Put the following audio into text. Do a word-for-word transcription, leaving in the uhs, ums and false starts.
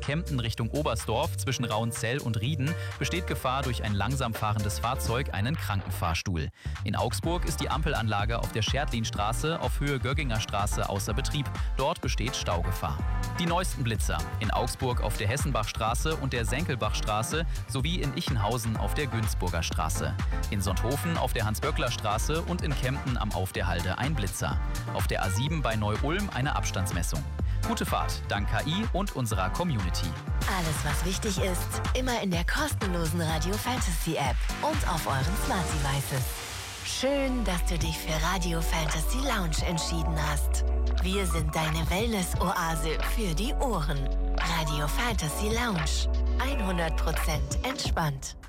Kempten Richtung Oberstdorf zwischen Rauenzell und Rieden besteht Gefahr durch ein langsam fahrendes Fahrzeug, einen Krankenfahrstuhl. In Augsburg ist die Ampelanlage auf der Schärtlinstraße auf Höhe Gögginger Straße außer Betrieb. Dort besteht Staugefahr. Die neuesten Blitzer in Augsburg auf der Hessenbachstraße und der Senkelbachstraße sowie in Ichenhausen auf der Günzburger Straße. In Sonthofen auf der Hans-Böckler-Straße und in Kempten am Auf der Halde ein Blitzer. Auf der A sieben bei Neu-Ulm eine Abstandsmessung. Gute Fahrt dank K I und unserer Community. Alles, was wichtig ist, immer in der kostenlosen Radio Fantasy App und auf euren Smart Devices. Schön, dass du dich für Radio Fantasy Lounge entschieden hast. Wir sind deine Wellness-Oase für die Ohren. Radio Fantasy Lounge. hundert Prozent entspannt.